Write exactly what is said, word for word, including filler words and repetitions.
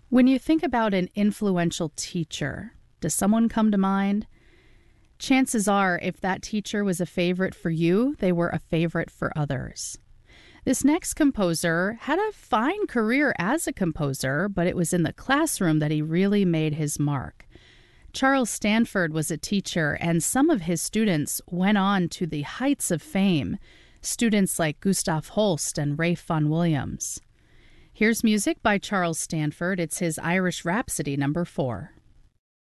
When you think about an influential teacher, does someone come to mind? Chances are, if that teacher was a favorite for you, they were a favorite for others. This next composer had a fine career as a composer, but it was in the classroom that he really made his mark. Charles Stanford was a teacher, and some of his students went on to the heights of fame, students like Gustav Holst and Ralph Vaughan Williams. Here's music by Charles Stanford. It's his Irish Rhapsody number four.